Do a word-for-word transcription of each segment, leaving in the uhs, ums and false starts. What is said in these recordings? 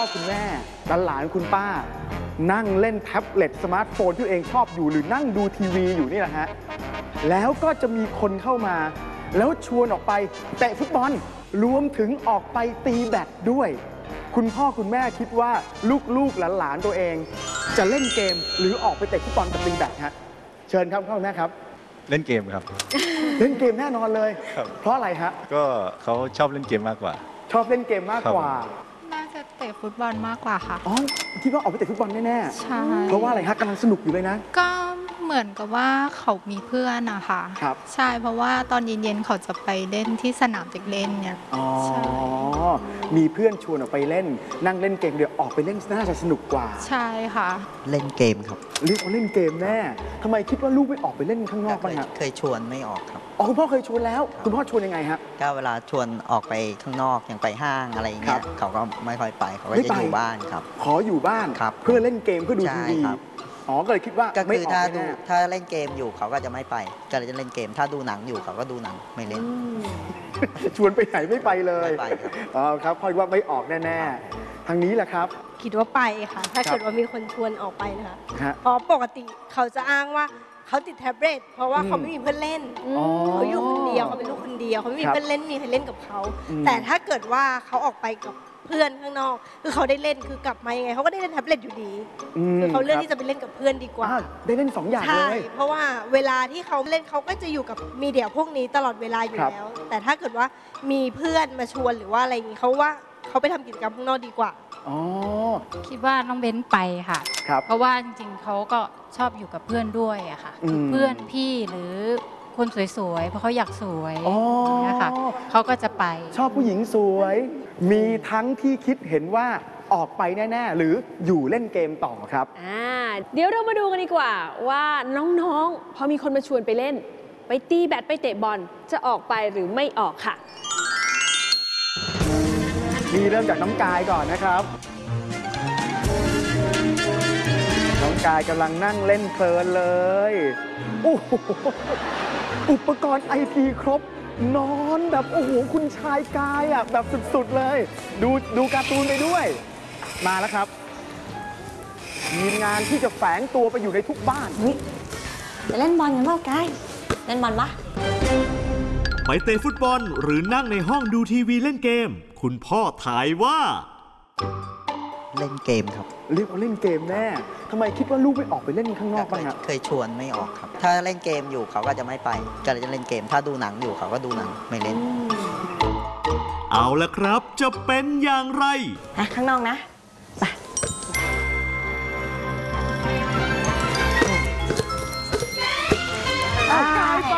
คุณแม่หลานคุณป้านั่งเล่นแท็บเล็ตสมาร์ทโฟนที่ตัวเองชอบอยู่หรือนั่งดูทีวีอยู่นี่แหละฮะแล้วก็จะมีคนเข้ามาแล้วชวนออกไปเตะฟุตบอลรวมถึงออกไปตีแบดด้วยคุณพ่อคุณแม่คิดว่าลูกๆหลานๆตัวเองจะเล่นเกมหรือออกไปเตะฟุตบอลกับตีแบดฮะเชิญครับพ่อแม่ครับเล่นเกมครับเล่นเกมแน่นอนเลยเพราะอะไรฮะก็เขาชอบเล่นเกมมากกว่าชอบเล่นเกมมากกว่าน่าจะเตะฟุตบอลมากกว่าค่ะอ๋อคิดว่าออกไปเตะฟุตบอลแน่ๆใช่เพราะว่าอะไรฮะกำลังสนุกอยู่เลยนะก็เหมือนกับว่าเขามีเพื่อนอะค่ะครับใช่เพราะว่าตอนเย็นๆเขาจะไปเล่นที่สนามเด็กเล่นเนี่ยอ๋อมีเพื่อนชวนออกไปเล่นนั่งเล่นเกมเดี๋ยวออกไปเล่นน่าจะสนุกกว่าใช่ค่ะเล่นเกมครับเรียกว่าเล่นเกมแน่ทำไมคิดว่าลูกไม่ออกไปเล่นข้างนอกบ้างฮะเคยชวนไม่ออกครับอ๋อคุณพ่อเคยชวนแล้วคุณพ่อชวนยังไงฮะก็เวลาชวนออกไปข้างนอกอย่างไปห้างอะไรอย่างเงี้ยเขาก็ไม่ค่อยไปเขาก็จะอยู่บ้านครับขออยู่บ้านเพื่อเล่นเกมเพื่อดูทีวีอ๋อก็เลยคิดว่าก็คือถ้าดูถ้าเล่นเกมอยู่เขาก็จะไม่ไปก็เลยจะเล่นเกมถ้าดูหนังอยู่เขาก็ดูหนังไม่เล่นชวนไปไหนไม่ไปเลยไม่ไปครับอ๋อครับพ่อว่าไม่ออกแน่ๆทางนี้แหละครับคิดว่าไปค่ะถ้าเกิดว่ามีคนชวนออกไปนะคะเพราะปกติเขาจะอ้างว่าเขาติดแท็บเล็ตเพราะว่าเขาไม่มีเพื่อนเล่นเขาอยู่คนเดียวเขาเป็นลูกคนเดียวเขาไม่มีเพื่อนเล่นมีใครเล่นกับเขาแต่ถ้าเกิดว่าเขาออกไปกับเพื่อนข้างนอกคือเขาได้เล่นคือกลับมายังไงเขาก็ได้เล่นแท็บเล็ตอยู่ดีคือเขาเลือกที่จะไปเล่นกับเพื่อนดีกว่าได้เล่นสองอย่างเลยใช่เพราะว่าเวลาที่เขาเล่นเขาก็จะอยู่กับมีเดียพวกนี้ตลอดเวลาอยู่แล้วแต่ถ้าเกิดว่ามีเพื่อนมาชวนหรือว่าอะไรอย่างนี้เขาว่าเขาไปทำกิจกรรมข้างนอกดีกว่าอ๋อคิดว่าน้องเบ้นไปค่ะเพราะว่าจริงๆเขาก็ชอบอยู่กับเพื่อนด้วยอะค่ะคือเพื่อนพี่หรือคนสวยๆเพราะเขาอยากสวยนะคะเขาก็จะไปชอบผู้หญิงสวยมีทั้งที่คิดเห็นว่าออกไปแน่ๆหรืออยู่เล่นเกมต่อครับอ่าเดี๋ยวเรามาดูกันดีกว่าว่าน้องๆพอมีคนมาชวนไปเล่นไปตีแบดไปเตะบอลจะออกไปหรือไม่ออกค่ะนี่เริ่มจากน้องกายก่อนนะครับน้องกายกำลังนั่งเล่นเพลินเลยโอ้โหอุปกรณ์ไอทีครบนอนแบบโอ้โหคุณชายกายอ่ะแบบสุดๆเลยดูดูการ์ตูนไปด้วยมาแล้วครับทีมงานที่จะแฝงตัวไปอยู่ในทุกบ้านจะเล่นบอลกันเปล่ากายเล่นบอลปะไปเตะฟุตบอลหรือนั่งในห้องดูทีวีเล่นเกมคุณพ่อถ่ายว่าเล่นเกมครับเรียกว่าเล่นเกมแน่ทำไมคิดว่าลูกไม่ออกไปเล่นข้างนอกบ้างฮะเคยชวนไม่ออกครับถ้าเล่นเกมอยู่เขาก็จะไม่ไปก็เลยจะเล่นเกมถ้าดูหนังอยู่เขาก็ดูหนังไม่เล่นเอาละครับจะเป็นอย่างไรนะข้างนอกนะไปเอากายไป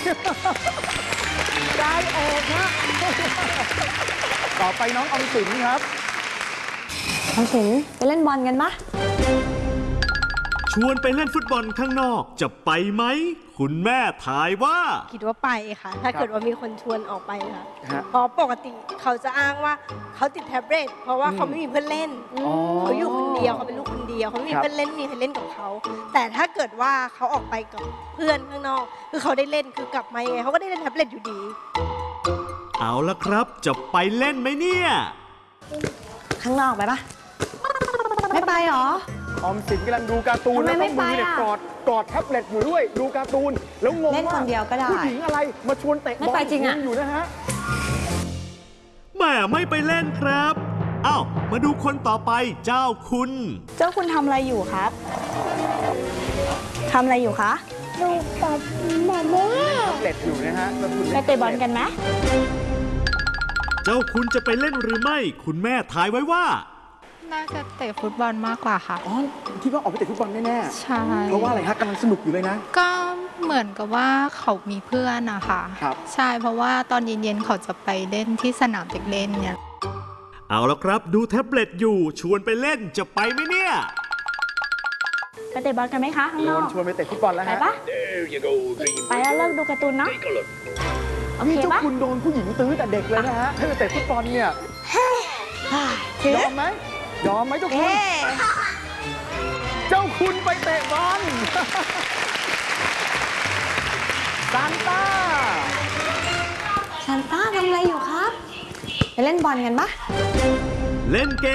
กายออกนะต่อไปน้องออมสินครับออมสินไปเล่นบอลกันปะชวนไปเล่นฟุตบอลข้างนอกจะไปไหมคุณแม่ถ่ายว่าคิดว่าไปค่ะถ้าเกิดว่ามีคนชวนออกไปค่ะเพราะปกติเขาจะอ้างว่าเขาติดแท็บเล็ตเพราะว่าเขาไม่มีเพื่อนเล่นเขาอยู่คนเดียวเขาเป็นลูกคนเดียวเขาไม่มีเพื่อนเล่นมีใครเล่นกับเขาแต่ถ้าเกิดว่าเขาออกไปกับเพื่อนข้างนอกคือเขาได้เล่นคือกลับมายังไงเขาก็ได้เล่นแท็บเล็ตอยู่ดีเอาละครับจะไปเล่นไหมเนี่ยข้างนอกไปปะไม่ไปหรอออมสินกำลังดูการ์ตูนแล้วต้องมือเนี่ยกอดกอดแท็บเล็ตอยู่ด้วยดูการ์ตูนแล้วงงว่าเล่นคนเดียวก็ได้ผู้หญิงอะไรมาชวนเตะบอลไม่ไปจริงอ่ะอยู่นะฮะแม่ไม่ไปเล่นครับอ้าวมาดูคนต่อไปเจ้าคุณเจ้าคุณทำอะไรอยู่ครับทำอะไรอยู่คะดูกับแม่แม่แท็บเล็ตอยู่นะฮะไปเตะบอลกันไหมเจ้าคุณจะไปเล่นหรือไม่คุณแม่ทายไว้ว่าน่าจะเตะฟุตบอลมากกว่าค่ะอ๋อคิดว่าออกไปเตะฟุตบอลแน่ๆใช่เพราะว่าอะไรฮะกำลังสนุกอยู่เลยนะก็เหมือนกับว่าเขามีเพื่อนนะคะใช่เพราะว่าตอนเย็นๆเขาจะไปเล่นที่สนามเด็กเล่นเนี่ยเอาแล้วครับดูแท็บเล็ตอยู่ชวนไปเล่นจะไปไหมเนี่ยไปเตะบอลกันไหมคะข้างนอกชวนไปเตะฟุตบอลแล้วฮะไปปะไปแล้วเลิกดูการ์ตูนเนาะนี่เจ้าคุณโดนผู้หญิงตื้อแต่เด็กเลยนะฮะให้ไปเตะฟุตบอลเนี่ยยอมไหมยอมไหมเจ้าคุณเจ้าคุณไปเตะบอลซานต้าซานต้าทำอะไรอยู่ครับไปเล่นบอลกันปะเล่นเก